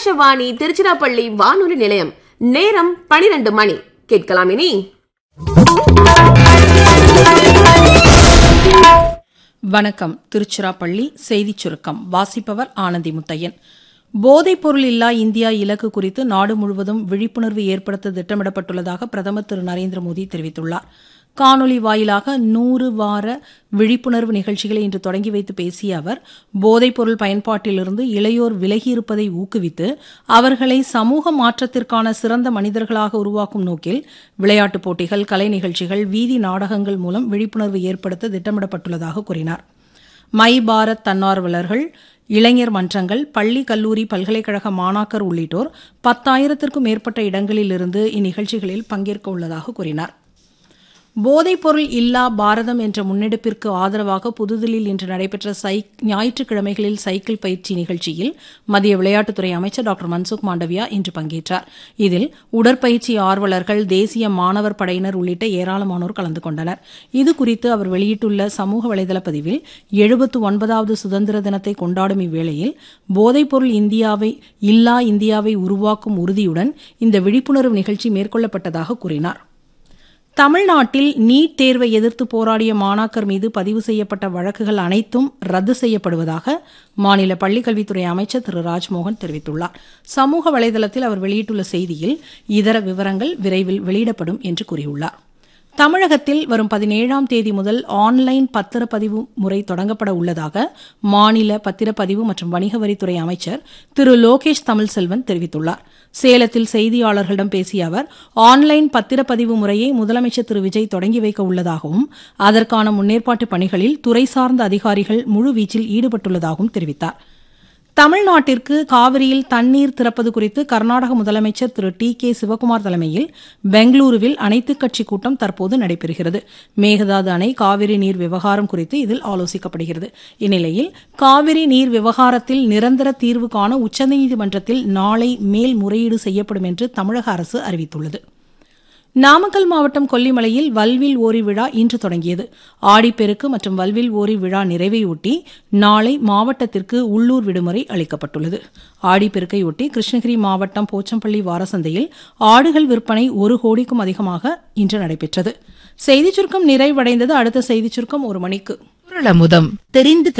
ஆகாஷவாணி திருச்சிராப்பள்ளி வானொலி நிலையம். நேரம் 12 மணி. கேட்கலாம் இனி. வணக்கம். திருச்சிராப்பள்ளி செய்திச் சுருக்கம் வாசிப்பவர் ஆனந்தி முத்தையன். போதைப்பொருள் இல்லா இந்தியா இலக்கு குறித்து நாடு முழுவதும் விழிப்புணர்வு ஏற்படுத்த திட்டமிடப்பட்டுள்ளதாக பிரதமர் திரு நரேந்திர மோடி தெரிவித்துள்ளார். காணொலி வாயிலாக 100 வார விழிப்புணர்வு நிகழ்ச்சிகளை இன்று தொடங்கி வைத்து பேசிய அவர், போதைப்பொருள் பயன்பாட்டிலிருந்து இளையோர் விலகியிருப்பதை ஊக்குவித்து அவர்களை சமூக மாற்றத்திற்கான சிறந்த மனிதர்களாக உருவாக்கும் நோக்கில் விளையாட்டுப் போட்டிகள், கலை நிகழ்ச்சிகள், வீதி நாடகங்கள் மூலம் விழிப்புணர்வு ஏற்படுத்த திட்டமிடப்பட்டுள்ளதாக கூறினார். மை பாரத் தன்னார்வலர்கள், இளைஞர் மன்றங்கள், பள்ளி, கல்லூரி, பல்கலைக்கழக மாணாக்கர் உள்ளிட்டோர் 10,000க்கும் மேற்பட்ட இடங்களிலிருந்து இந்நிகழ்ச்சிகளில் பங்கேற்க உள்ளதாக கூறினார். போதைப்பொருள் இல்லா பாரதம் என்ற முன்னெடுப்பிற்கு ஆதரவாக புதுதில்லியில் இன்று நடைபெற்ற ஞாயிற்றுக்கிழமைகளில் சைக்கிள் பயிற்சி நிகழ்ச்சியில் மத்திய விளையாட்டுத்துறை அமைச்சர் டாக்டர் மன்சுக் மாண்டவியா இன்று பங்கேற்றார். இதில் உடற்பயிற்சி ஆர்வலர்கள், தேசிய மாணவர் படையினர் உள்ளிட்ட ஏராளமானோர் கலந்து கொண்டனர். இதுகுறித்து அவர் வெளியிட்டுள்ள சமூக வலைதள பதிவில், 79வது சுதந்திர தினத்தை கொண்டாடும் இவ்வேளையில் போதைப்பொருள் இல்லா இந்தியாவை உருவாக்கும் உறுதியுடன் இந்த விழிப்புணர்வு நிகழ்ச்சி மேற்கொள்ளப்பட்டதாக கூறினார். தமிழ்நாட்டில் நீட் தேர்வை எதிர்த்து போராடிய மாணாக்கர் மீது பதிவு செய்யப்பட்ட வழக்குகள் அனைத்தும் ரத்து செய்யப்படுவதாக மாநில பள்ளிக்கல்வித்துறை அமைச்சர் திரு ராஜ்மோகன் தெரிவித்துள்ளார். சமூக வலைதளத்தில் அவர் வெளியிட்டுள்ள செய்தியில், இதர விவரங்கள் விரைவில் வெளியிடப்படும் என்று கூறியுள்ளார். தமிழகத்தில் வரும் 17ஆம் தேதி முதல் ஆன்லைன் பத்திரப்பதிவு முறை தொடங்கப்பட உள்ளதாக மாநில பத்திரப்பதிவு மற்றும் வணிக வரித்துறை அமைச்சர் திரு லோகேஷ் தமிழ்செல்வன் தெரிவித்துள்ளார். சேலத்தில் செய்தியாளர்களிடம் பேசிய அவர், ஆன்லைன் பத்திரப்பதிவு முறையை முதலமைச்சர் திரு விஜய் தொடங்கி வைக்க உள்ளதாகவும் அதற்கான முன்னேற்பாட்டு பணிகளில் துறை சார்ந்த அதிகாரிகள் முழுவீச்சில் ஈடுபட்டுள்ளதாகவும் தெரிவித்தார். தமிழ்நாட்டிற்கு காவிரியில் தண்ணீர் திறப்பது குறித்து கர்நாடக முதலமைச்சர் திரு டி.கே. சிவக்குமார் தலைமையில் பெங்களூருவில் அனைத்துக் கட்சி கூட்டம் தற்போது நடைபெறுகிறது. மேகதாது அணை, காவிரி நீர் விவகாரம் குறித்து இதில் ஆலோசிக்கப்படுகிறது. இந்நிலையில் காவிரி நீர் விவகாரத்தில் நிரந்தர தீர்வு காண உச்சநீதிமன்றத்தில் நாளை மேல்முறையீடு செய்யப்படும் என்று தமிழக அரசு அறிவித்துள்ளது. நாமக்கல் மாவட்டம் கொல்லிமலையில் வல்வில் ஓரி விழா இன்று தொடங்கியது. ஆடிப்பெருக்கு மற்றும் வல்வில் ஓரி விழா நிறைவையொட்டி நாளை மாவட்டத்திற்கு உள்ளூர் விடுமுறை அளிக்கப்பட்டுள்ளது. ஆடிப்பெருக்கையொட்டி கிருஷ்ணகிரி மாவட்டம் போச்சம்பள்ளி வாரசந்தையில் ஆடுகள் விற்பனை 1 கோடிக்கும் அதிகமாக இன்று நடைபெற்றது. செய்திச் சுருக்கம் நிறைவடைந்தது. அடுத்த செய்திச் சுருக்கம் 1 மணிக்கு. தெரிந்து